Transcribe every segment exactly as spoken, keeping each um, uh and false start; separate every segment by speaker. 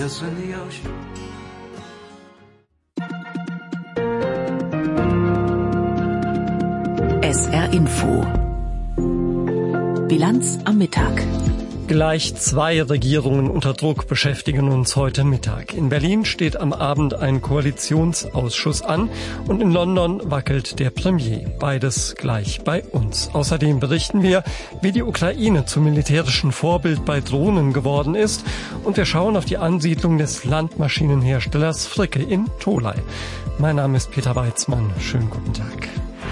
Speaker 1: us in the ocean.
Speaker 2: S R Info. Bilanz am Mittag.
Speaker 3: Gleich zwei Regierungen unter Druck beschäftigen uns heute Mittag. In Berlin steht am Abend ein Koalitionsausschuss an und in London wackelt der Premier. Beides gleich bei uns. Außerdem berichten wir, wie die Ukraine zum militärischen Vorbild bei Drohnen geworden ist, und wir schauen auf die Ansiedlung des Landmaschinenherstellers Fricke in Tholey. Mein Name ist Peter Weizmann. Schönen guten Tag.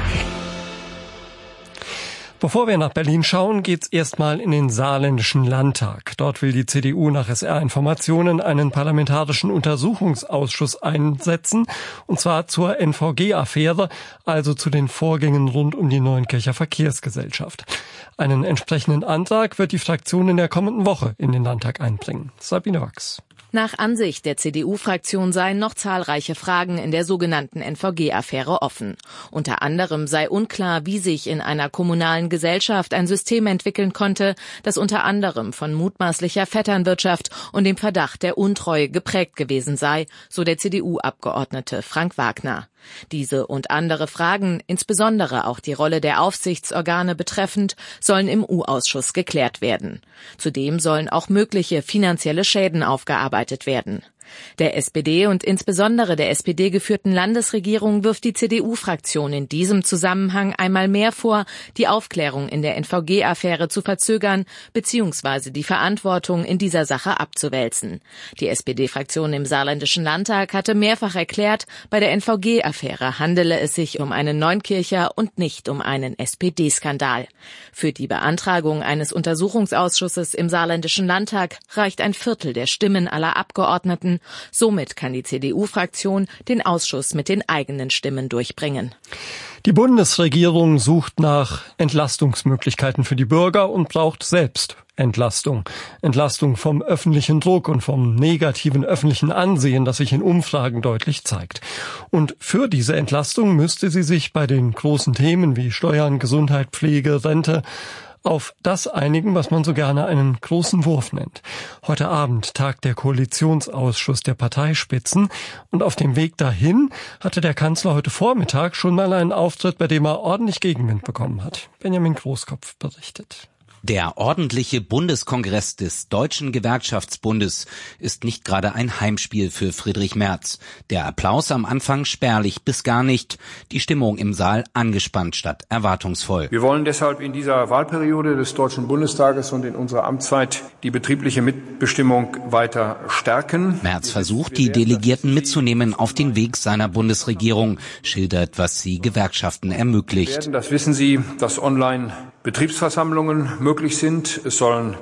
Speaker 3: Bevor wir nach Berlin schauen, geht's erstmal in den Saarländischen Landtag. Dort will die C D U nach S R-Informationen einen parlamentarischen Untersuchungsausschuss einsetzen, und zwar zur N V G-Affäre, also zu den Vorgängen rund um die Neunkircher Verkehrsgesellschaft. Einen entsprechenden Antrag wird die Fraktion in der kommenden Woche in den Landtag einbringen. Sabine Wachs.
Speaker 4: Nach Ansicht der C D U-Fraktion seien noch zahlreiche Fragen in der sogenannten N V G-Affäre offen. Unter anderem sei unklar, wie sich in einer kommunalen Gesellschaft ein System entwickeln konnte, das unter anderem von mutmaßlicher Vetternwirtschaft und dem Verdacht der Untreue geprägt gewesen sei, so der C D U-Abgeordnete Frank Wagner. Diese und andere Fragen, insbesondere auch die Rolle der Aufsichtsorgane betreffend, sollen im U-Ausschuss geklärt werden. Zudem sollen auch mögliche finanzielle Schäden aufgearbeitet werden. Der S P D und insbesondere der S P D-geführten Landesregierung wirft die C D U-Fraktion in diesem Zusammenhang einmal mehr vor, die Aufklärung in der N V G-Affäre zu verzögern bzw. die Verantwortung in dieser Sache abzuwälzen. Die S P D-Fraktion im Saarländischen Landtag hatte mehrfach erklärt, bei der N V G-Affäre handele es sich um einen Neunkircher und nicht um einen S P D-Skandal. Für die Beantragung eines Untersuchungsausschusses im Saarländischen Landtag reicht ein Viertel der Stimmen aller Abgeordneten. Somit kann die C D U-Fraktion den Ausschuss mit den eigenen Stimmen durchbringen.
Speaker 3: Die Bundesregierung sucht nach Entlastungsmöglichkeiten für die Bürger und braucht selbst Entlastung. Entlastung vom öffentlichen Druck und vom negativen öffentlichen Ansehen, das sich in Umfragen deutlich zeigt. Und für diese Entlastung müsste sie sich bei den großen Themen wie Steuern, Gesundheit, Pflege, Rente auf das einigen, was man so gerne einen großen Wurf nennt. Heute Abend tagt der Koalitionsausschuss der Parteispitzen, und auf dem Weg dahin hatte der Kanzler heute Vormittag schon mal einen Auftritt, bei dem er ordentlich Gegenwind bekommen hat. Benjamin Großkopf berichtet.
Speaker 5: Der ordentliche Bundeskongress des Deutschen Gewerkschaftsbundes ist nicht gerade ein Heimspiel für Friedrich Merz. Der Applaus am Anfang spärlich bis gar nicht, die Stimmung im Saal angespannt statt erwartungsvoll.
Speaker 6: Wir wollen deshalb in dieser Wahlperiode des Deutschen Bundestages und in unserer Amtszeit die betriebliche Mitbestimmung weiter stärken.
Speaker 5: Merz versucht, die Delegierten mitzunehmen auf den Weg seiner Bundesregierung, schildert, was sie Gewerkschaften ermöglicht.
Speaker 6: Das wissen Sie, dass online Betriebsversammlungen möglich sind. Es sollen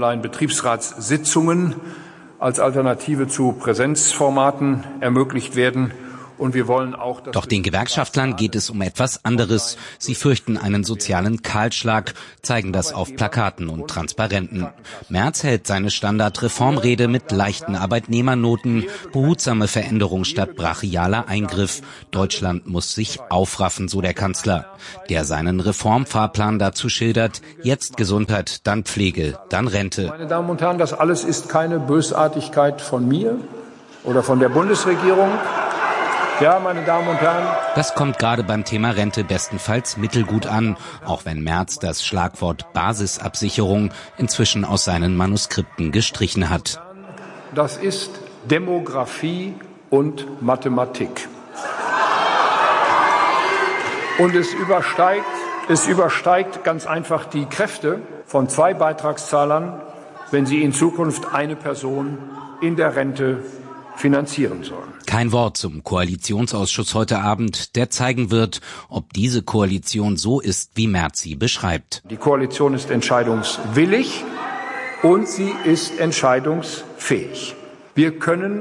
Speaker 6: Online-Betriebsratssitzungen als Alternative zu Präsenzformaten ermöglicht werden. Und wir wollen auch, dass
Speaker 5: Doch den Gewerkschaftlern geht es um etwas anderes. Sie fürchten einen sozialen Kahlschlag, zeigen das auf Plakaten und Transparenten. Merz hält seine Standardreformrede mit leichten Arbeitnehmernoten, behutsame Veränderung statt brachialer Eingriff. Deutschland muss sich aufraffen, so der Kanzler, der seinen Reformfahrplan dazu schildert: jetzt Gesundheit, dann Pflege, dann Rente.
Speaker 6: Meine Damen und Herren, das alles ist keine Bösartigkeit von mir oder von der Bundesregierung. Ja, meine Damen und Herren.
Speaker 5: Das kommt gerade beim Thema Rente bestenfalls mittelgut an, auch wenn Merz das Schlagwort Basisabsicherung inzwischen aus seinen Manuskripten gestrichen hat.
Speaker 6: Das ist Demografie und Mathematik. Und es übersteigt, es übersteigt ganz einfach die Kräfte von zwei Beitragszahlern, wenn sie in Zukunft eine Person in der Rente finanzieren sollen.
Speaker 5: Kein Wort zum Koalitionsausschuss heute Abend, der zeigen wird, ob diese Koalition so ist, wie Merz sie beschreibt.
Speaker 6: Die Koalition ist entscheidungswillig und sie ist entscheidungsfähig. Wir können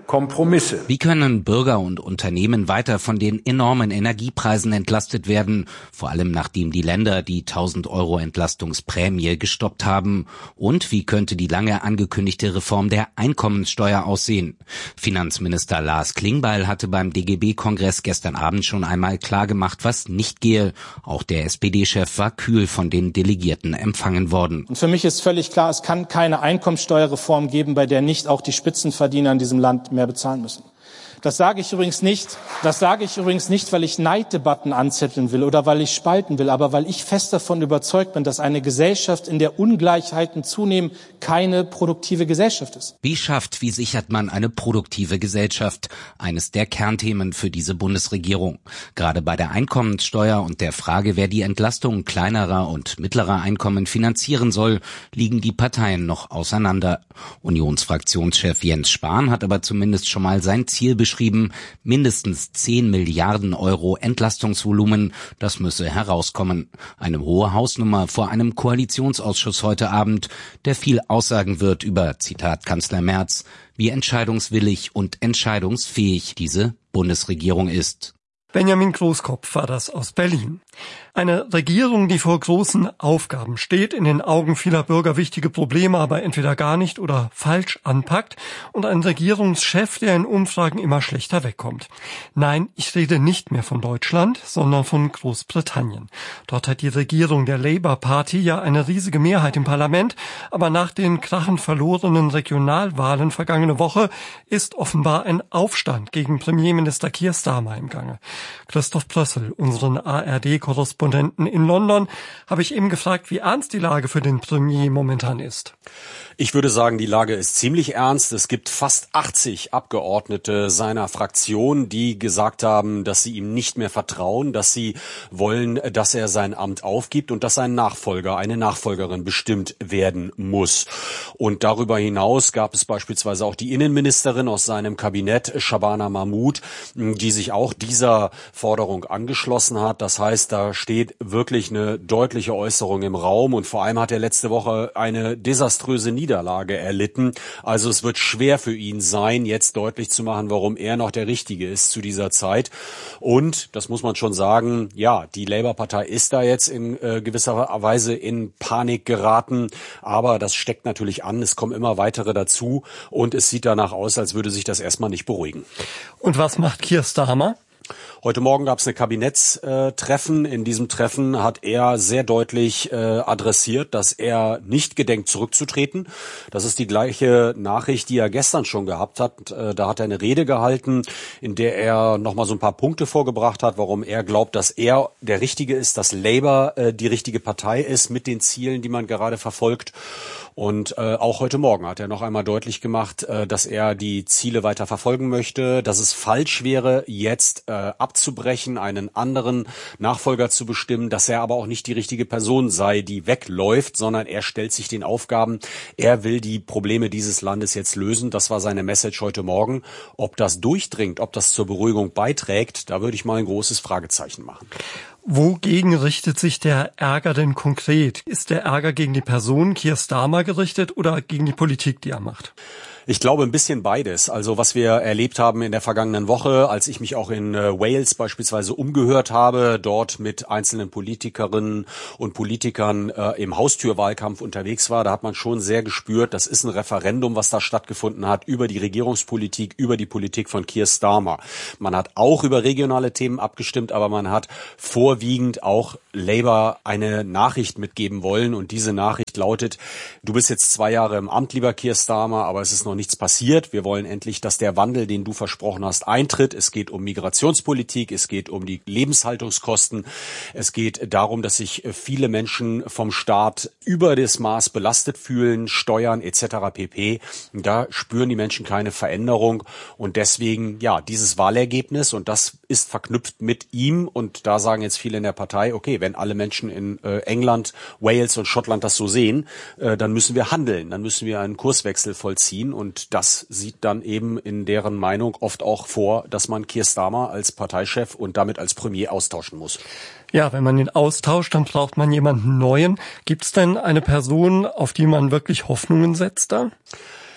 Speaker 6: Kompromisse.
Speaker 5: Wie können Bürger und Unternehmen weiter von den enormen Energiepreisen entlastet werden, vor allem nachdem die Länder die tausend Euro Entlastungsprämie gestoppt haben? Und wie könnte die lange angekündigte Reform der Einkommenssteuer aussehen? Finanzminister Lars Klingbeil hatte beim D G B-Kongress gestern Abend schon einmal klargemacht, was nicht gehe. Auch der S P D-Chef war kühl von den Delegierten empfangen worden.
Speaker 1: Und für mich ist völlig klar, es kann keine Einkommenssteuerreform geben, bei der nicht auch die Spitzenverdiener in diesem Land mehr bezahlen müssen. Das sage ich übrigens nicht, das sage ich übrigens nicht, weil ich Neiddebatten anzetteln will oder weil ich spalten will, aber weil ich fest davon überzeugt bin, dass eine Gesellschaft, in der Ungleichheiten zunehmen, keine produktive Gesellschaft ist.
Speaker 5: Wie schafft, wie sichert man eine produktive Gesellschaft? Eines der Kernthemen für diese Bundesregierung. Gerade bei der Einkommenssteuer und der Frage, wer die Entlastung kleinerer und mittlerer Einkommen finanzieren soll, liegen die Parteien noch auseinander. Unionsfraktionschef Jens Spahn hat aber zumindest schon mal sein Ziel beschrieben, mindestens zehn Milliarden Euro Entlastungsvolumen, das müsse herauskommen. Eine hohe Hausnummer vor einem Koalitionsausschuss heute Abend, der viel aussagen wird über, Zitat Kanzler Merz, wie entscheidungswillig und entscheidungsfähig diese Bundesregierung ist.
Speaker 3: Benjamin Großkopf war das aus Berlin. Eine Regierung, die vor großen Aufgaben steht, in den Augen vieler Bürger wichtige Probleme aber entweder gar nicht oder falsch anpackt, und ein Regierungschef, der in Umfragen immer schlechter wegkommt. Nein, ich rede nicht mehr von Deutschland, sondern von Großbritannien. Dort hat die Regierung der Labour Party ja eine riesige Mehrheit im Parlament, aber nach den krachend verlorenen Regionalwahlen vergangene Woche ist offenbar ein Aufstand gegen Premierminister Keir Starmer im Gange. Christoph Plössl, unseren A R D-Korrespondenten in London, habe ich eben gefragt, wie ernst die Lage für den Premier momentan ist.
Speaker 7: Ich würde sagen, die Lage ist ziemlich ernst. Es gibt fast achtzig Abgeordnete seiner Fraktion, die gesagt haben, dass sie ihm nicht mehr vertrauen, dass sie wollen, dass er sein Amt aufgibt und dass sein Nachfolger, eine Nachfolgerin bestimmt werden muss. Und darüber hinaus gab es beispielsweise auch die Innenministerin aus seinem Kabinett, Shabana Mahmood, die sich auch dieser Forderung angeschlossen hat. Das heißt, da steht wirklich eine deutliche Äußerung im Raum, und vor allem hat er letzte Woche eine desaströse Niederlage erlitten. Also es wird schwer für ihn sein, jetzt deutlich zu machen, warum er noch der Richtige ist zu dieser Zeit. Und, das muss man schon sagen, ja, die Labour-Partei ist da jetzt in äh, gewisser Weise in Panik geraten, aber das steckt natürlich an, es kommen immer weitere dazu und es sieht danach aus, als würde sich das erstmal nicht beruhigen.
Speaker 3: Und was macht Keir Starmer?
Speaker 7: Heute Morgen gab es ein Kabinettstreffen. In diesem Treffen hat er sehr deutlich äh, adressiert, dass er nicht gedenkt, zurückzutreten. Das ist die gleiche Nachricht, die er gestern schon gehabt hat. Äh, da hat er eine Rede gehalten, in der er nochmal so ein paar Punkte vorgebracht hat, warum er glaubt, dass er der Richtige ist, dass Labour äh, die richtige Partei ist mit den Zielen, die man gerade verfolgt. Und äh, auch heute Morgen hat er noch einmal deutlich gemacht, äh, dass er die Ziele weiter verfolgen möchte, dass es falsch wäre, jetzt äh, abzubrechen, einen anderen Nachfolger zu bestimmen, dass er aber auch nicht die richtige Person sei, die wegläuft, sondern er stellt sich den Aufgaben. Er will die Probleme dieses Landes jetzt lösen. Das war seine Message heute Morgen. Ob das durchdringt, ob das zur Beruhigung beiträgt, da würde ich mal ein großes Fragezeichen machen.
Speaker 3: Wogegen richtet sich der Ärger denn konkret? Ist der Ärger gegen die Person Keir Starmer gerichtet oder gegen die Politik, die er macht?
Speaker 7: Ich glaube ein bisschen beides. Also was wir erlebt haben in der vergangenen Woche, als ich mich auch in äh, Wales beispielsweise umgehört habe, dort mit einzelnen Politikerinnen und Politikern äh, im Haustürwahlkampf unterwegs war, da hat man schon sehr gespürt, das ist ein Referendum, was da stattgefunden hat, über die Regierungspolitik, über die Politik von Keir Starmer. Man hat auch über regionale Themen abgestimmt, aber man hat vorwiegend auch Labour eine Nachricht mitgeben wollen, und diese Nachricht lautet: Du bist jetzt zwei Jahre im Amt, lieber Keir Starmer, aber es ist noch nichts passiert. Wir wollen endlich, dass der Wandel, den du versprochen hast, eintritt. Es geht um Migrationspolitik, es geht um die Lebenshaltungskosten, es geht darum, dass sich viele Menschen vom Staat über das Maß belastet fühlen, Steuern et cetera pp. Da spüren die Menschen keine Veränderung, und deswegen, ja, dieses Wahlergebnis, und das ist verknüpft mit ihm, und da sagen jetzt viele in der Partei, okay, wenn alle Menschen in äh, England, Wales und Schottland das so sehen, äh, dann müssen wir handeln, dann müssen wir einen Kurswechsel vollziehen. Und Und das sieht dann eben in deren Meinung oft auch vor, dass man Keir Starmer als Parteichef und damit als Premier austauschen muss.
Speaker 3: Ja, wenn man ihn austauscht, dann braucht man jemanden Neuen. Gibt es denn eine Person, auf die man wirklich Hoffnungen setzt da?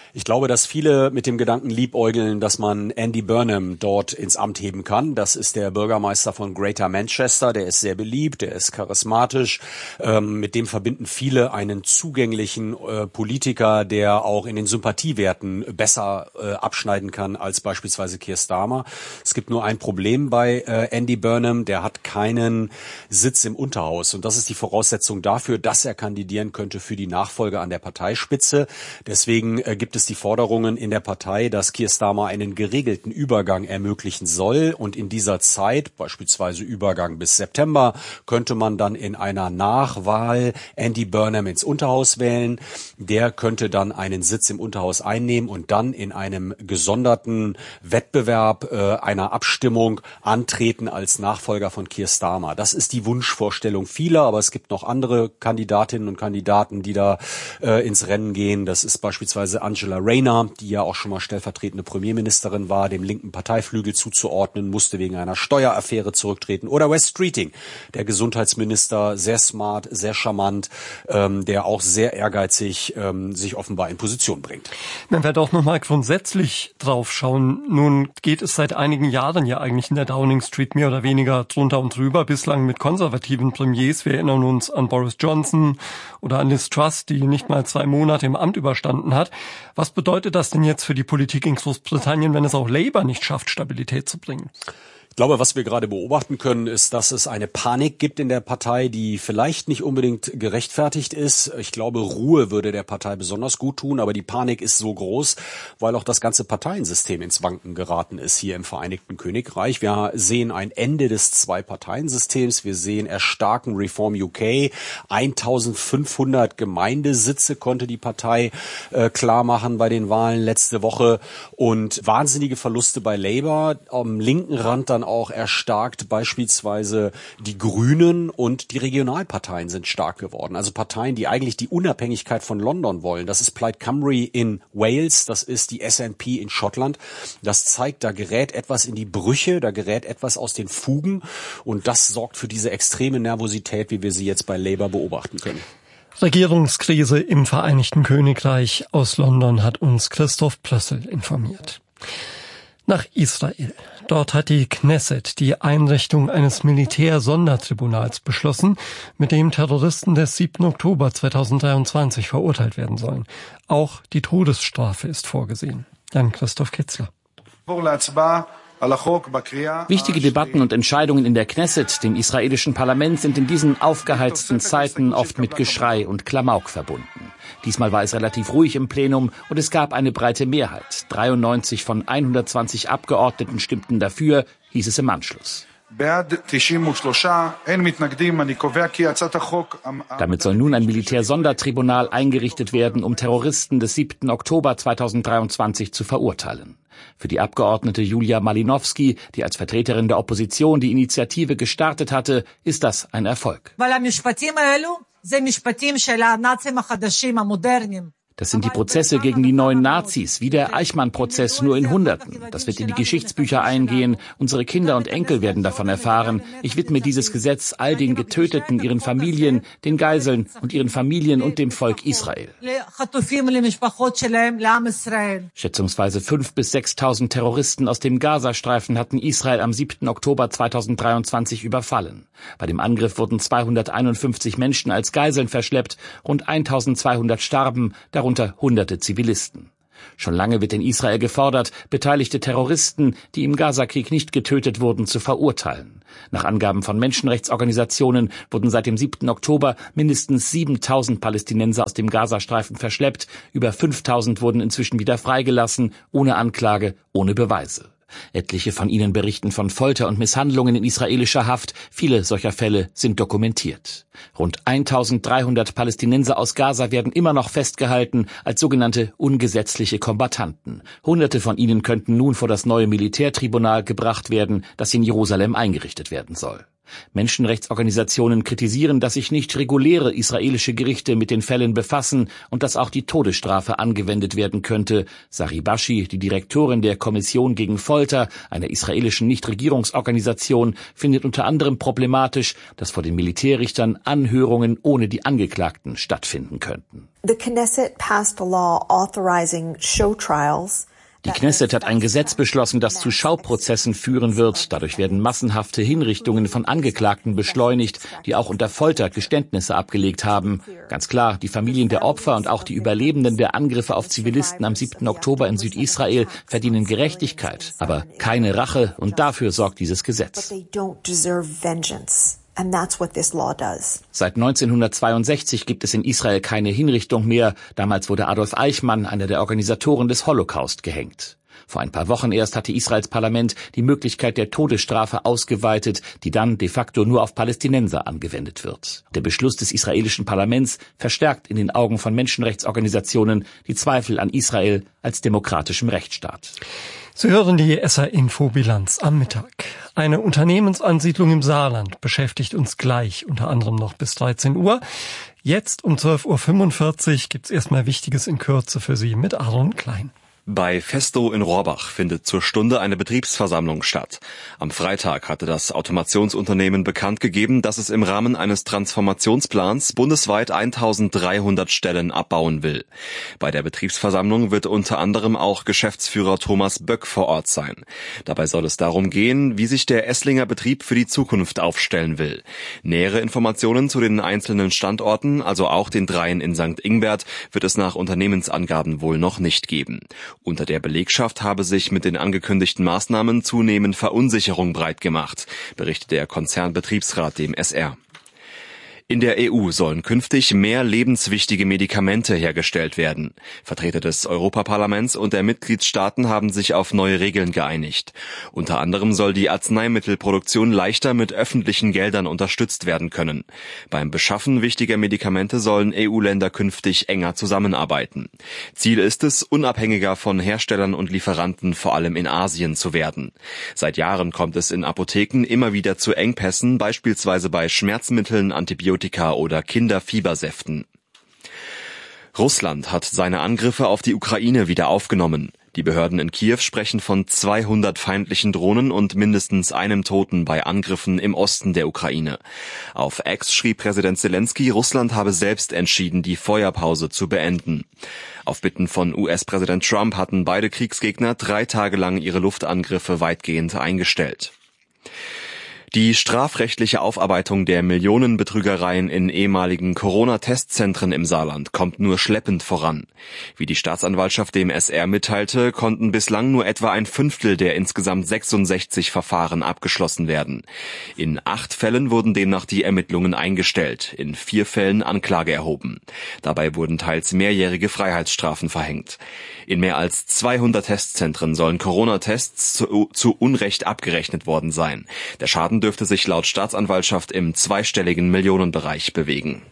Speaker 7: Ich glaube, dass viele mit dem Gedanken liebäugeln, dass man Andy Burnham dort ins Amt heben kann. Das ist der Bürgermeister von Greater Manchester. Der ist sehr beliebt, der ist charismatisch. Ähm, mit dem verbinden viele einen zugänglichen äh, Politiker, der auch in den Sympathiewerten besser äh, abschneiden kann als beispielsweise Keir Starmer. Es gibt nur ein Problem bei äh, Andy Burnham. Der hat keinen Sitz im Unterhaus. Und das ist die Voraussetzung dafür, dass er kandidieren könnte für die Nachfolge an der Parteispitze. Deswegen äh, gibt es die Forderungen in der Partei, dass Keir Starmer einen geregelten Übergang ermöglichen soll. Und in dieser Zeit, beispielsweise Übergang bis September, könnte man dann in einer Nachwahl Andy Burnham ins Unterhaus wählen. Der könnte dann einen Sitz im Unterhaus einnehmen und dann in einem gesonderten Wettbewerb äh, einer Abstimmung antreten als Nachfolger von Keir Starmer. Das ist die Wunschvorstellung vieler, aber es gibt noch andere Kandidatinnen und Kandidaten, die da äh, ins Rennen gehen. Das ist beispielsweise Angela Rayner, die ja auch schon mal stellvertretende Premierministerin war, dem linken Parteiflügel zuzuordnen, musste wegen einer Steueraffäre zurücktreten. Oder Wes Streeting, der Gesundheitsminister, sehr smart, sehr charmant, ähm, der auch sehr ehrgeizig ähm, sich offenbar in Position bringt.
Speaker 3: Wenn wir doch nochmal grundsätzlich drauf schauen, nun geht es seit einigen Jahren ja eigentlich in der Downing Street mehr oder weniger drunter und drüber, bislang mit konservativen Premiers. Wir erinnern uns an Boris Johnson oder an Liz Truss, die nicht mal zwei Monate im Amt überstanden hat. Was bedeutet das denn jetzt für die Politik in Großbritannien, wenn es auch Labour nicht schafft, Stabilität zu bringen?
Speaker 7: Ich glaube, was wir gerade beobachten können, ist, dass es eine Panik gibt in der Partei, die vielleicht nicht unbedingt gerechtfertigt ist. Ich glaube, Ruhe würde der Partei besonders gut tun, aber die Panik ist so groß, weil auch das ganze Parteiensystem ins Wanken geraten ist hier im Vereinigten Königreich. Wir sehen ein Ende des Zwei-Parteien-Systems. Wir sehen Erstarken Reform U K. eintausendfünfhundert Gemeindesitze konnte die Partei äh, klar machen bei den Wahlen letzte Woche und wahnsinnige Verluste bei Labour. Am linken Rand dann auch erstarkt beispielsweise die Grünen und die Regionalparteien sind stark geworden. Also Parteien, die eigentlich die Unabhängigkeit von London wollen. Das ist Plaid Cymru in Wales, das ist die S N P in Schottland. Das zeigt, da gerät etwas in die Brüche, da gerät etwas aus den Fugen und das sorgt für diese extreme Nervosität, wie wir sie jetzt bei Labour beobachten können.
Speaker 3: Regierungskrise im Vereinigten Königreich. Aus London hat uns Christoph Plössl informiert. Nach Israel. Dort hat die Knesset die Einrichtung eines Militär-Sondertribunals beschlossen, mit dem Terroristen des siebten Oktober zweitausenddreiundzwanzig verurteilt werden sollen. Auch die Todesstrafe ist vorgesehen. Jan-Christoph Kitzler.
Speaker 8: Wichtige Debatten und Entscheidungen in der Knesset, dem israelischen Parlament, sind in diesen aufgeheizten Zeiten oft mit Geschrei und Klamauk verbunden. Diesmal war es relativ ruhig im Plenum und es gab eine breite Mehrheit. dreiundneunzig von hundertzwanzig Abgeordneten stimmten dafür, hieß es im Anschluss. Damit soll nun ein Militär-Sondertribunal eingerichtet werden, um Terroristen des siebten Oktober zweitausenddreiundzwanzig zu verurteilen. Für die Abgeordnete Julia Malinowski, die als Vertreterin der Opposition die Initiative gestartet hatte, ist das ein Erfolg. Das sind die Prozesse gegen die neuen Nazis, wie der Eichmann-Prozess, nur in Hunderten. Das wird in die Geschichtsbücher eingehen. Unsere Kinder und Enkel werden davon erfahren. Ich widme dieses Gesetz all den Getöteten, ihren Familien, den Geiseln und ihren Familien und dem Volk Israel. Schätzungsweise fünftausend bis sechstausend Terroristen aus dem Gazastreifen hatten Israel am siebten Oktober zweitausenddreiundzwanzig überfallen. Bei dem Angriff wurden zweihunderteinundfünfzig Menschen als Geiseln verschleppt, rund eintausendzweihundert starben, darunter hunderte Zivilisten. Schon lange wird in Israel gefordert, beteiligte Terroristen, die im Gazakrieg nicht getötet wurden, zu verurteilen. Nach Angaben von Menschenrechtsorganisationen wurden seit dem siebten Oktober mindestens siebentausend Palästinenser aus dem Gazastreifen verschleppt. Über fünftausend wurden inzwischen wieder freigelassen, ohne Anklage, ohne Beweise. Etliche von ihnen berichten von Folter und Misshandlungen in israelischer Haft. Viele solcher Fälle sind dokumentiert. Rund eintausenddreihundert Palästinenser aus Gaza werden immer noch festgehalten als sogenannte ungesetzliche Kombattanten. Hunderte von ihnen könnten nun vor das neue Militärtribunal gebracht werden, das in Jerusalem eingerichtet werden soll. Menschenrechtsorganisationen kritisieren, dass sich nicht reguläre israelische Gerichte mit den Fällen befassen und dass auch die Todesstrafe angewendet werden könnte. Sari Bashi, die Direktorin der Kommission gegen Folter, einer israelischen Nichtregierungsorganisation, findet unter anderem problematisch, dass vor den Militärrichtern Anhörungen ohne die Angeklagten stattfinden könnten.
Speaker 9: The Knesset passed a law authorizing show trials.
Speaker 8: Die Knesset hat ein Gesetz beschlossen, das zu Schauprozessen führen wird. Dadurch werden massenhafte Hinrichtungen von Angeklagten beschleunigt, die auch unter Folter Geständnisse abgelegt haben. Ganz klar, die Familien der Opfer und auch die Überlebenden der Angriffe auf Zivilisten am siebten Oktober in Südisrael verdienen Gerechtigkeit, aber keine Rache, und dafür sorgt dieses Gesetz.
Speaker 9: And that's what this law does.
Speaker 8: Seit neunzehnhundertzweiundsechzig gibt es in Israel keine Hinrichtung mehr. Damals wurde Adolf Eichmann, einer der Organisatoren des Holocaust, gehängt. Vor ein paar Wochen erst hatte Israels Parlament die Möglichkeit der Todesstrafe ausgeweitet, die dann de facto nur auf Palästinenser angewendet wird. Der Beschluss des israelischen Parlaments verstärkt in den Augen von Menschenrechtsorganisationen die Zweifel an Israel als demokratischem Rechtsstaat.
Speaker 3: Sie hören die S R-Info-Bilanz am Mittag. Eine Unternehmensansiedlung im Saarland beschäftigt uns gleich, unter anderem noch bis dreizehn Uhr. Jetzt um zwölf Uhr fünfundvierzig gibt's erstmal Wichtiges in Kürze für Sie mit Aaron Klein.
Speaker 10: Bei Festo in Rohrbach findet zur Stunde eine Betriebsversammlung statt. Am Freitag hatte das Automationsunternehmen bekannt gegeben, dass es im Rahmen eines Transformationsplans bundesweit eintausenddreihundert Stellen abbauen will. Bei der Betriebsversammlung wird unter anderem auch Geschäftsführer Thomas Böck vor Ort sein. Dabei soll es darum gehen, wie sich der Esslinger Betrieb für die Zukunft aufstellen will. Nähere Informationen zu den einzelnen Standorten, also auch den dreien in Sankt Ingbert, wird es nach Unternehmensangaben wohl noch nicht geben. Unter der Belegschaft habe sich mit den angekündigten Maßnahmen zunehmend Verunsicherung breit gemacht, berichtet der Konzernbetriebsrat dem S R. In der E U sollen künftig mehr lebenswichtige Medikamente hergestellt werden. Vertreter des Europaparlaments und der Mitgliedstaaten haben sich auf neue Regeln geeinigt. Unter anderem soll die Arzneimittelproduktion leichter mit öffentlichen Geldern unterstützt werden können. Beim Beschaffen wichtiger Medikamente sollen E U-Länder künftig enger zusammenarbeiten. Ziel ist es, unabhängiger von Herstellern und Lieferanten vor allem in Asien zu werden. Seit Jahren kommt es in Apotheken immer wieder zu Engpässen, beispielsweise bei Schmerzmitteln, Antibiotika oder Kinderfiebersäften. Russland hat seine Angriffe auf die Ukraine wieder aufgenommen. Die Behörden in Kiew sprechen von zweihundert feindlichen Drohnen und mindestens einem Toten bei Angriffen im Osten der Ukraine. Auf X schrieb Präsident Zelensky, Russland habe selbst entschieden, die Feuerpause zu beenden. Auf Bitten von U S-Präsident Trump hatten beide Kriegsgegner drei Tage lang ihre Luftangriffe weitgehend eingestellt. Die strafrechtliche Aufarbeitung der Millionenbetrügereien in ehemaligen Corona-Testzentren im Saarland kommt nur schleppend voran. Wie die Staatsanwaltschaft dem S R mitteilte, konnten bislang nur etwa ein Fünftel der insgesamt sechsundsechzig Verfahren abgeschlossen werden. In acht Fällen wurden demnach die Ermittlungen eingestellt, in vier Fällen Anklage erhoben. Dabei wurden teils mehrjährige Freiheitsstrafen verhängt. In mehr als zweihundert Testzentren sollen Corona-Tests zu, zu Unrecht abgerechnet worden sein. Der Schaden dürfte sich laut Staatsanwaltschaft im zweistelligen Millionenbereich bewegen.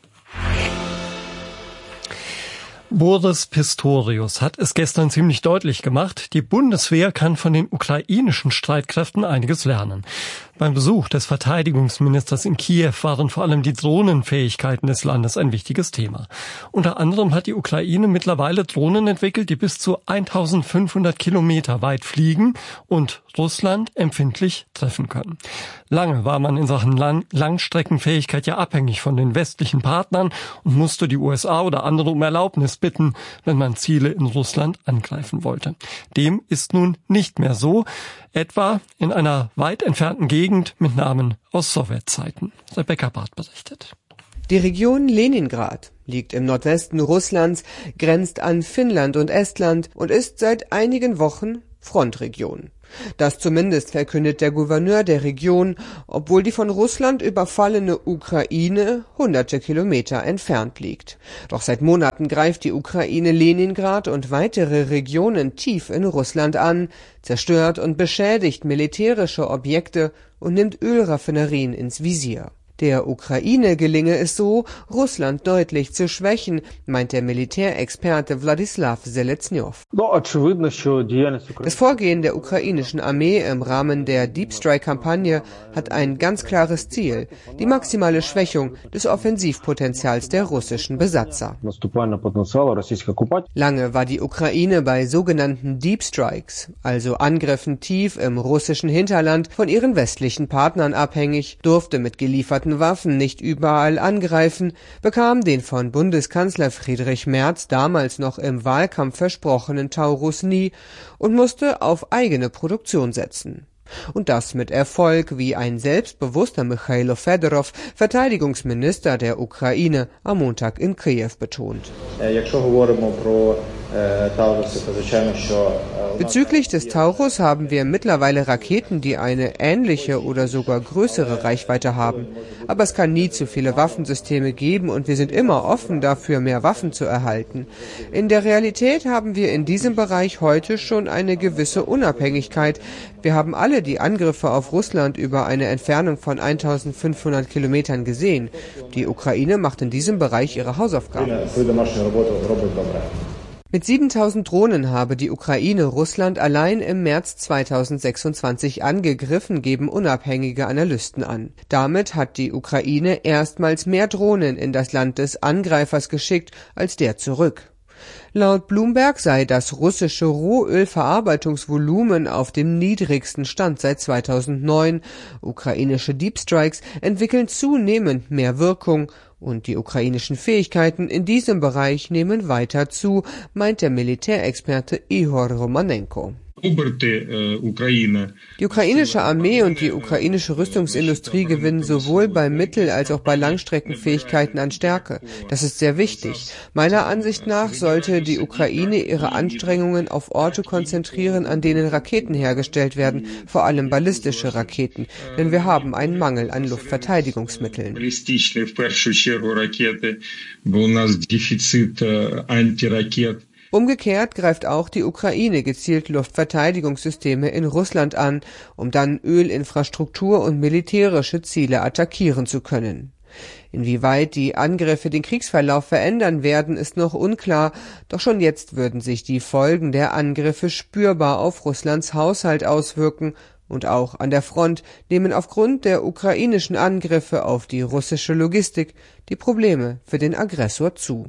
Speaker 3: Boris Pistorius hat es gestern ziemlich deutlich gemacht, die Bundeswehr kann von den ukrainischen Streitkräften einiges lernen. Beim Besuch des Verteidigungsministers in Kiew waren vor allem die Drohnenfähigkeiten des Landes ein wichtiges Thema. Unter anderem hat die Ukraine mittlerweile Drohnen entwickelt, die bis zu eintausendfünfhundert Kilometer weit fliegen und Russland empfindlich treffen können. Lange war man in Sachen Lang- Langstreckenfähigkeit ja abhängig von den westlichen Partnern und musste die U S A oder andere um Erlaubnis bitten, wenn man Ziele in Russland angreifen wollte. Dem ist nun nicht mehr so, etwa in einer weit entfernten Gegend mit Namen aus Sowjetzeiten. Rebecca Barth berichtet.
Speaker 11: Die Region Leningrad liegt im Nordwesten Russlands, grenzt an Finnland und Estland und ist seit einigen Wochen Frontregion. Das zumindest verkündet der Gouverneur der Region, obwohl die von Russland überfallene Ukraine hunderte Kilometer entfernt liegt. Doch seit Monaten greift die Ukraine Leningrad und weitere Regionen tief in Russland an, zerstört und beschädigt militärische Objekte und nimmt Ölraffinerien ins Visier. Der Ukraine gelinge es so, Russland deutlich zu schwächen, meint der Militärexperte Wladislaw Seleznyov. Das Vorgehen der ukrainischen Armee im Rahmen der Deep Strike-Kampagne hat ein ganz klares Ziel, die maximale Schwächung des Offensivpotenzials der russischen Besatzer. Lange war die Ukraine bei sogenannten Deep Strikes, also Angriffen tief im russischen Hinterland, von ihren westlichen Partnern abhängig, durfte mit gelieferten Waffen nicht überall angreifen, bekam den von Bundeskanzler Friedrich Merz damals noch im Wahlkampf versprochenen Taurus nie und musste auf eigene Produktion setzen. Und das mit Erfolg, wie ein selbstbewusster Michailo Fedorov, Verteidigungsminister der Ukraine, am Montag in Kiew betont. Bezüglich des Taurus haben wir mittlerweile Raketen, die eine ähnliche oder sogar größere Reichweite haben. Aber es kann nie zu viele Waffensysteme geben und wir sind immer offen dafür, mehr Waffen zu erhalten. In der Realität haben wir in diesem Bereich heute schon eine gewisse Unabhängigkeit. Wir haben alle die Angriffe auf Russland über eine Entfernung von eintausendfünfhundert Kilometern gesehen. Die Ukraine macht in diesem Bereich ihre Hausaufgaben. Mit siebentausend Drohnen habe die Ukraine Russland allein im März zweitausendsechsundzwanzig angegriffen, geben unabhängige Analysten an. Damit hat die Ukraine erstmals mehr Drohnen in das Land des Angreifers geschickt als der zurück. Laut Bloomberg sei das russische Rohölverarbeitungsvolumen auf dem niedrigsten Stand seit zweitausendneun. Ukrainische Deep Strikes entwickeln zunehmend mehr Wirkung und die ukrainischen Fähigkeiten in diesem Bereich nehmen weiter zu, meint der Militärexperte Ihor Romanenko. Die ukrainische Armee und die ukrainische Rüstungsindustrie gewinnen sowohl bei Mittel- als auch bei Langstreckenfähigkeiten an Stärke. Das ist sehr wichtig. Meiner Ansicht nach sollte die Ukraine ihre Anstrengungen auf Orte konzentrieren, an denen Raketen hergestellt werden, vor allem ballistische Raketen, denn wir haben einen Mangel an Luftverteidigungsmitteln. Umgekehrt greift auch die Ukraine gezielt Luftverteidigungssysteme in Russland an, um dann Ölinfrastruktur und militärische Ziele attackieren zu können. Inwieweit die Angriffe den Kriegsverlauf verändern werden, ist noch unklar, doch schon jetzt würden sich die Folgen der Angriffe spürbar auf Russlands Haushalt auswirken, und auch an der Front nehmen aufgrund der ukrainischen Angriffe auf die russische Logistik die Probleme für den Aggressor zu.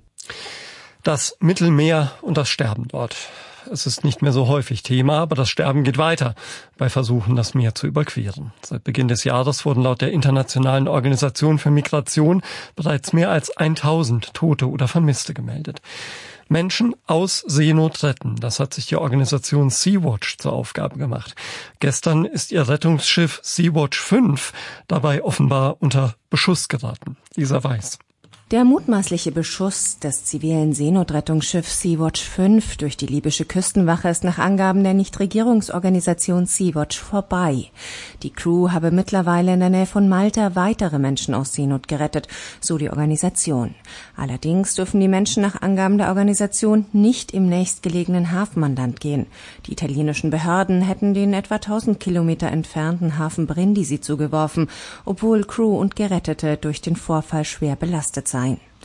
Speaker 3: Das Mittelmeer und das Sterben dort. Es ist nicht mehr so häufig Thema, aber das Sterben geht weiter bei Versuchen, das Meer zu überqueren. Seit Beginn des Jahres wurden laut der Internationalen Organisation für Migration bereits mehr als tausend Tote oder Vermisste gemeldet. Menschen aus Seenot retten, das hat sich die Organisation Sea-Watch zur Aufgabe gemacht. Gestern ist ihr Rettungsschiff Sea-Watch fünf dabei offenbar unter Beschuss geraten. Lisa Weiß.
Speaker 12: Der mutmaßliche Beschuss des zivilen Seenotrettungsschiffs Sea-Watch fünf durch die libysche Küstenwache ist nach Angaben der Nichtregierungsorganisation Sea-Watch vorbei. Die Crew habe mittlerweile in der Nähe von Malta weitere Menschen aus Seenot gerettet, so die Organisation. Allerdings dürfen die Menschen nach Angaben der Organisation nicht im nächstgelegenen Hafen an Land gehen. Die italienischen Behörden hätten den etwa tausend Kilometer entfernten Hafen Brindisi zugeworfen, obwohl Crew und Gerettete durch den Vorfall schwer belastet seien.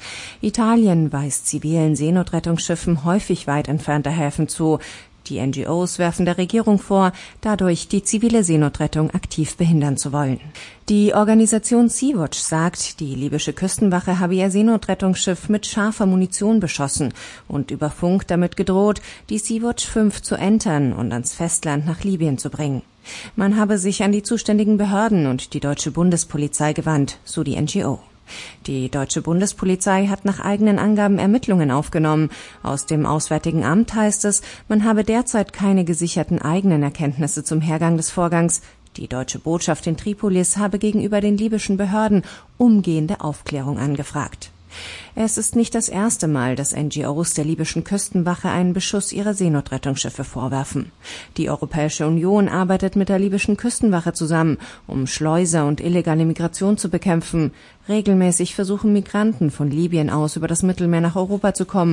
Speaker 12: Italien weist zivilen Seenotrettungsschiffen häufig weit entfernte Häfen zu. Die N G Os werfen der Regierung vor, dadurch die zivile Seenotrettung aktiv behindern zu wollen. Die Organisation Sea-Watch sagt, die libysche Küstenwache habe ihr Seenotrettungsschiff mit scharfer Munition beschossen und über Funk damit gedroht, die Sea-Watch fünf zu entern und ans Festland nach Libyen zu bringen. Man habe sich an die zuständigen Behörden und die deutsche Bundespolizei gewandt, so die N G O. Die deutsche Bundespolizei hat nach eigenen Angaben Ermittlungen aufgenommen. Aus dem Auswärtigen Amt heißt es, man habe derzeit keine gesicherten eigenen Erkenntnisse zum Hergang des Vorgangs. Die deutsche Botschaft in Tripolis habe gegenüber den libyschen Behörden umgehende Aufklärung angefragt. Es ist nicht das erste Mal, dass N G Os der libyschen Küstenwache einen Beschuss ihrer Seenotrettungsschiffe vorwerfen. Die Europäische Union arbeitet mit der libyschen Küstenwache zusammen, um Schleuser und illegale Migration zu bekämpfen. Regelmäßig versuchen Migranten von Libyen aus über das Mittelmeer nach Europa zu kommen.